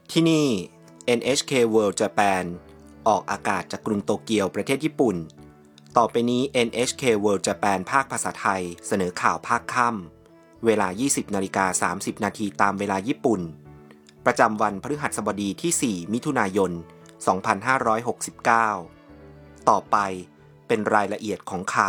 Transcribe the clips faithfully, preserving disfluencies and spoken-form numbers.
ที่นี่ เอ็น เอช เค World Japan ออกอากาศจากกรุงโตเกียวประเทศญี่ปุ่นต่อไปนี้ เอ็น เอช เค World Japan ภาคภาษาไทยเสนอข่าวภาคค่ำเวลา ยี่สิบนาฬิกาสามสิบนาทีตามเวลาญี่ปุ่นประจำวันพฤหัสบดีที่สี่มิถุนายนสองพันห้าร้อยหกสิบเก้าต่อไปเป็นรายละเอียดของข่าว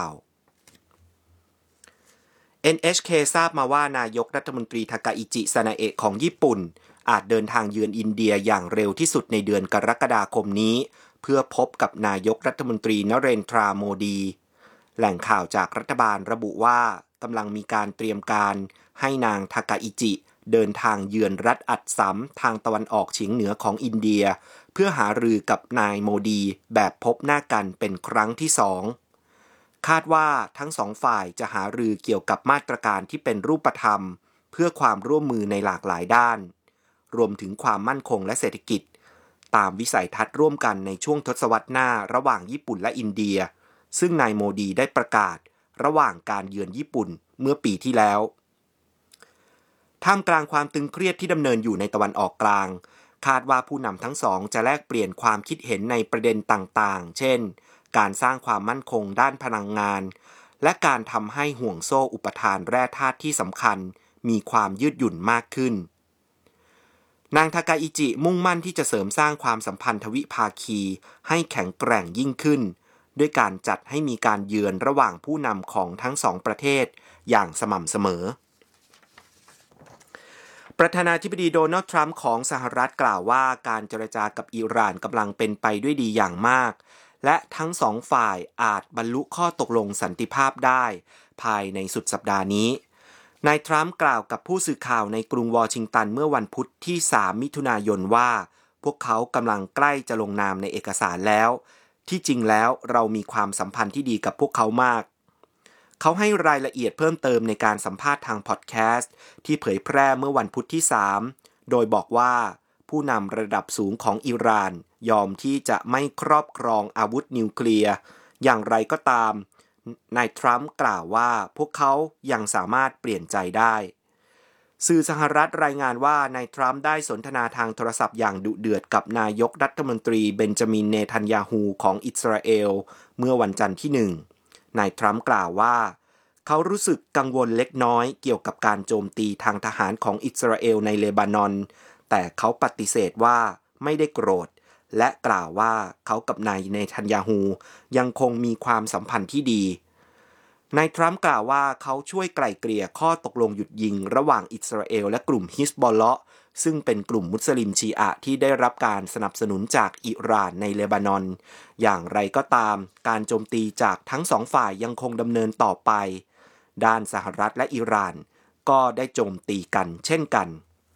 เอ็น เอช เค ทราบมาว่านายกรัฐมนตรีทากาอิจิ ซานาเอะของญี่ปุ่นอาจเดินทางเยือนอินเดียอย่างเร็วที่สุดในเดือนกรกฎาคมนี้เพื่อพบกับนายกรัฐมนตรีนเรนทรา โมดีแหล่งข่าวจากรัฐบาลระบุว่ากำลังมีการเตรียมการให้นางทากาอิจิเดินทางเยือนรัฐอัสสัมทางตะวันออกเฉียงเหนือของอินเดียเพื่อหารือกับนายโมดีแบบพบหน้ากันเป็นครั้งที่สองคาดว่าทั้งสองฝ่ายจะหารือเกี่ยวกับมาตรการที่เป็นรูปธรรมเพื่อความร่วมมือในหลากหลายด้านรวมถึงความมั่นคงและเศรษฐกิจตามวิสัยทัศน์ร่วมกันในช่วงทศวรรษหน้าระหว่างญี่ปุ่นและอินเดียซึ่งนายโมดีได้ประกาศระหว่างการเยือนญี่ปุ่นเมื่อปีที่แล้วท่ามกลางความตึงเครียดที่ดำเนินอยู่ในตะวันออกกลางคาดว่าผู้นำทั้งสองจะแลกเปลี่ยนความคิดเห็นในประเด็นต่างๆเช่นการสร้างความมั่นคงด้านพลังงานและการทำให้ห่วงโซ่อุปทานแร่ธาตุที่สำคัญมีความยืดหยุ่นมากขึ้นนางทากาอิจิมุ่งมั่นที่จะเสริมสร้างความสัมพันธ์ทวิภาคีให้แข็งแกร่งยิ่งขึ้นด้วยการจัดให้มีการเยือนระหว่างผู้นำของทั้งสองประเทศอย่างสม่ำเสมอประธานาธิบดีโดนัลด์ทรัมป์ของสหรัฐกล่าวว่าการเจรจากับอิหร่านกำลังเป็นไปด้วยดีอย่างมากและทั้งสองฝ่ายอาจบรรลุข้อตกลงสันติภาพได้ภายในสุดสัปดาห์นี้นายทรัมป์กล่าวกับผู้สื่อข่าวในกรุงวอชิงตันเมื่อวันพุธที่สามมิถุนายนว่าพวกเขากำลังใกล้จะลงนามในเอกสารแล้วที่จริงแล้วเรามีความสัมพันธ์ที่ดีกับพวกเขามากเขาให้รายละเอียดเพิ่มเติมในการสัมภาษณ์ทางพอดแคสต์ที่เผยแพร่เมื่อวันพุธที่สามโดยบอกว่าผู้นำระดับสูงของอิหร่านยอมที่จะไม่ครอบครองอาวุธนิวเคลียร์อย่างไรก็ตามนายทรัมป์กล่าวว่าพวกเขายังสามารถเปลี่ยนใจได้สื่อสหรัฐรายงานว่านายทรัมป์ได้สนทนาทางโทรศัพท์อย่างดุเดือดกับนายกรัฐมนตรีเบนจามินเนทันยาฮูของอิสราเอลเมื่อวันจันทร์ที่หนึ่งนายทรัมป์กล่าวว่าเขารู้สึกกังวลเล็กน้อยเกี่ยวกับการโจมตีทางทหารของอิสราเอลในเลบานอนแต่เขาปฏิเสธว่าไม่ได้โกรธและกล่าวว่าเขากับนายเนทันยาฮูยังคงมีความสัมพันธ์ที่ดีนายทรัมป์กล่าวว่าเขาช่วยไกล่เกลี่ยข้อตกลงหยุดยิงระหว่างอิสราเอลและกลุ่มฮิซบอลเลาะห์ซึ่งเป็นกลุ่มมุสลิมชีอะห์ที่ได้รับการสนับสนุนจากอิหร่านในเลบานอนอย่างไรก็ตามการโจมตีจากทั้งสองฝ่ายยังคงดำเนินต่อไปด้านสหรัฐและอิหร่านก็ได้โจมตีกันเช่นกัน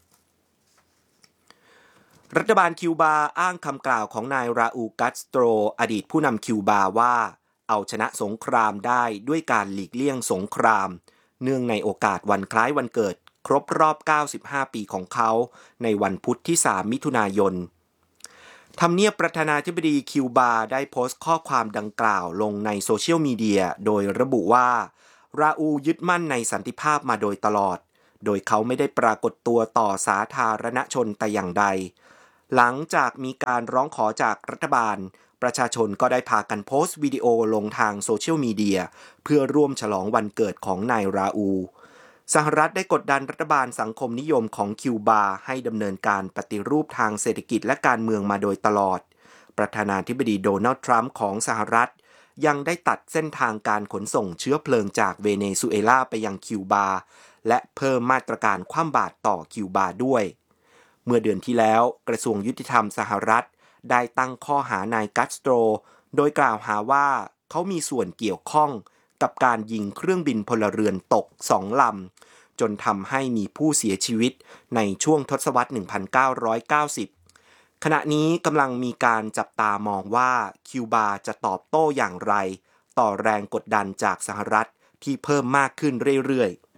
รัฐบาลคิวบาอ้างคำกล่าวของนายราอูล กัสโตรอดีตผู้นำคิวบาว่าเอาชนะสงครามได้ด้วยการหลีกเลี่ยงสงครามเนื่องในโอกาสวันคล้ายวันเกิดครบรอบเก้าสิบห้าปีของเขาในวันพุธที่สามมิถุนายนทำเนียบประธานาธิบดีคิวบาได้โพสต์ข้อความดังกล่าวลงในโซเชียลมีเดียโดยระบุว่าราอูลยึดมั่นในสันติภาพมาโดยตลอดโดยเขาไม่ได้ปรากฏตัวต่อสาธารณชนแต่อย่างใดหลังจากมีการร้องขอจากรัฐบาลประชาชนก็ได้พากันโพสต์วิดีโอลงทางโซเชียลมีเดียเพื่อร่วมฉลองวันเกิดของนายราอูลสหรัฐได้กดดันรัฐบาลสังคมนิยมของคิวบาให้ดำเนินการปฏิรูปทางเศรษฐกิจและการเมืองมาโดยตลอดประธานาธิบดีโดนัลด์ทรัมป์ของสหรัฐยังได้ตัดเส้นทางการขนส่งเชื้อเพลิงจากเวเนซุเอลาไปยังคิวบาและเพิ่มมาตรการคว่ำบาตรต่อคิวบาด้วยเมื่อเดือนที่แล้วกระทรวงยุติธรรมสหรัฐได้ตั้งข้อหานายกัสโตรโดยกล่าวหาว่าเขามีส่วนเกี่ยวข้องกับการยิงเครื่องบินพลเรือนตกสองลำจนทำให้มีผู้เสียชีวิตในช่วงทศวรรษหนึ่งพันเก้าร้อยเก้าสิบขณะนี้กำลังมีการจับตามองว่าคิวบาจะตอบโต้อย่างไรต่อแรงกดดันจากสหรัฐที่เพิ่มมากขึ้นเรื่อยๆ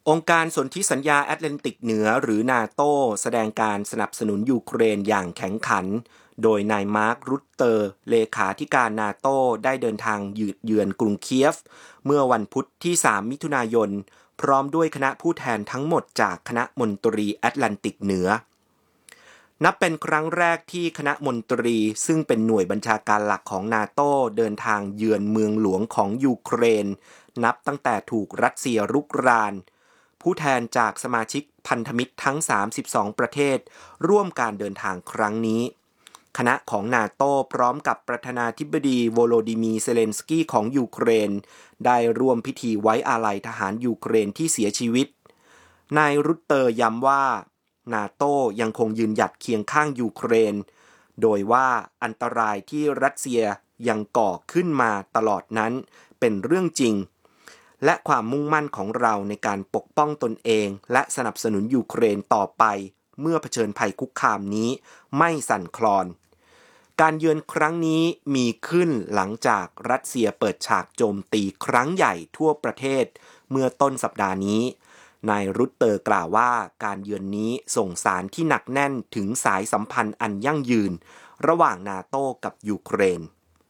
องค์การสนธิสัญญาแอตแลนติกเหนือหรือนาโตแสดงการสนับสนุนยูเครนอย่างแข็งขันโดยนายมาร์ค รุตเตอร์เลขาธิการนาโตได้เดินทางเยือนกรุงเคียฟเมื่อวันพุธที่สามมิถุนายนพร้อมด้วยคณะผู้แทนทั้งหมดจากคณะมนตรีแอตแลนติกเหนือนับเป็นครั้งแรกที่คณะมนตรีซึ่งเป็นหน่วยบัญชาการหลักของนาโตเดินทางเยือนเมืองหลวงของยูเครนนับตั้งแต่ถูกรัสเซียรุกรานผู้แทนจากสมาชิกพันธมิตรทั้งสามสิบสองประเทศร่วมการเดินทางครั้งนี้คณะของนาโตพร้อมกับประธานาธิบดีโวโลดิมีร์ เซเลนสกี้ของยูเครนได้ร่วมพิธีไว้อาลัยทหารยูเครนที่เสียชีวิตนายรุตเตอร์ย้ำว่านาโตยังคงยืนหยัดเคียงข้างยูเครนโดยว่าอันตรายที่รัสเซียยังก่อขึ้นมาตลอดนั้นเป็นเรื่องจริงและความมุ่งมั่นของเราในการปกป้องตนเองและสนับสนุนยูเครนต่อไปเมื่อเผชิญภัยคุกคามนี้ไม่สั่นคลอนการเยือนครั้งนี้มีขึ้นหลังจากรัสเซียเปิดฉากโจมตีครั้งใหญ่ทั่วประเทศเมื่อต้นสัปดาห์นี้นายรุตเตอร์กล่าวว่าการเยือนนี้ส่งสารที่หนักแน่นถึงสายสัมพันธ์อันยั่งยืนระหว่างนาโต้กับยูเครน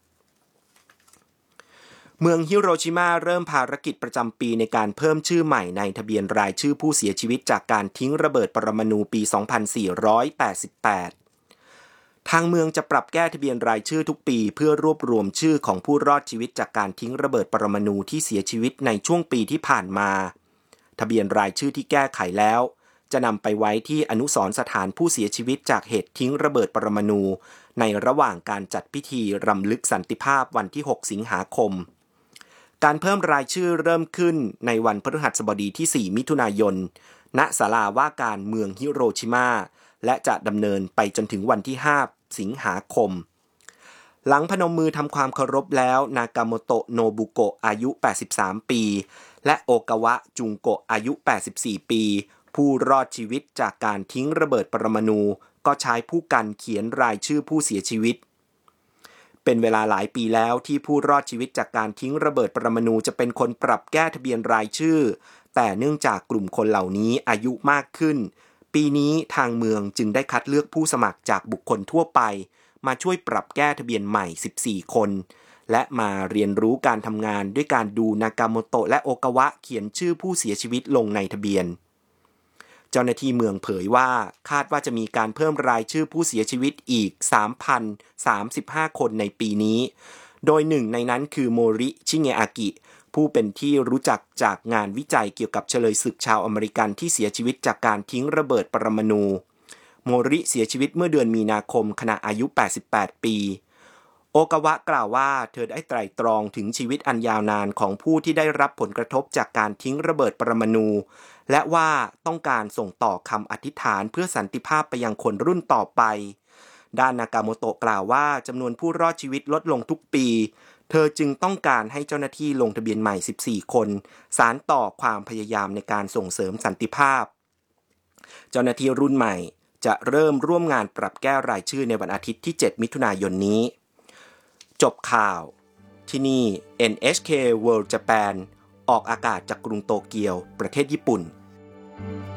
เมืองฮิโรชิมาเริ่มภารกิจประจำปีในการเพิ่มชื่อใหม่ในทะเบียนรายชื่อผู้เสียชีวิตจากการทิ้งระเบิดปรมาณูปี สองพันสี่ร้อยแปดสิบแปด ทางเมืองจะปรับแก้ทะเบียนรายชื่อทุกปีเพื่อรวบรวมชื่อของผู้รอดชีวิตจากการทิ้งระเบิดปรมาณูที่เสียชีวิตในช่วงปีที่ผ่านมาทะเบียนรายชื่อที่แก้ไขแล้วจะนำไปไว้ที่อนุสรณ์สถานผู้เสียชีวิตจากเหตุทิ้งระเบิดปรมาณูในระหว่างการจัดพิธีรำลึกสันติภาพวันที่หกสิงหาคมการเพิ่มรายชื่อเริ่มขึ้นในวันพฤหัสบดีที่สี่มิถุนายนณศาลาว่าการเมืองฮิโรชิมาและจะดำเนินไปจนถึงวันที่ห้าสิงหาคมหลังพนมมือทำความเคารพแล้วนากาโมโตะโนบุโกะอายุแปดสิบสามปีและโอกาวะจุงโกะอายุแปดสิบสี่ปีผู้รอดชีวิตจากการทิ้งระเบิดปรมาณูก็ใช้ผู้กันเขียนรายชื่อผู้เสียชีวิตเป็นเวลาหลายปีแล้วที่ผู้รอดชีวิตจากการทิ้งระเบิดปรมาณูจะเป็นคนปรับแก้ทะเบียนรายชื่อแต่เนื่องจากกลุ่มคนเหล่านี้อายุมากขึ้นปีนี้ทางเมืองจึงได้คัดเลือกผู้สมัครจากบุคคลทั่วไปมาช่วยปรับแก้ทะเบียนใหม่สิบสี่คนและมาเรียนรู้การทำงานด้วยการดูนากาโมโตะและโอกาวะเขียนชื่อผู้เสียชีวิตลงในทะเบียนเจ้าหน้าที่เมืองเผยว่าคาดว่าจะมีการเพิ่มรายชื่อผู้เสียชีวิตอีก สามพันสามสิบห้า คนในปีนี้โดยหนึ่งในนั้นคือโมริชิเงอากิผู้เป็นที่รู้จักจากงานวิจัยเกี่ยวกับเฉลยศึกชาวอเมริกันที่เสียชีวิตจากการทิ้งระเบิดปรมาณูโมริเสียชีวิตเมื่อเดือนมีนาคมขณะอายุแปดสิบแปดปีโอกาวะกล่าวว่าเธอได้ไตร่ตรองถึงชีวิตอันยาวนานของผู้ที่ได้รับผลกระทบจากการทิ้งระเบิดปรมาณูและว่าต้องการส่งต่อคำอธิษฐานเพื่อสันติภาพไปยังคนรุ่นต่อไปด้านนากาโมโตะกล่าวว่าจำนวนผู้รอดชีวิตลดลงทุกปีเธอจึงต้องการให้เจ้าหน้าที่ลงทะเบียนใหม่สิบสี่คนสานต่อความพยายามในการส่งเสริมสันติภาพเจ้าหน้าที่รุ่นใหม่จะเริ่มร่วมงานปรับแก้รายชื่อในวันอาทิตย์ที่เจ็ดมิถุนายนนี้จบข่าวที่นี่ เอ็น เอช เค World Japan ออกอากาศจากกรุงโตเกียวประเทศญี่ปุ่น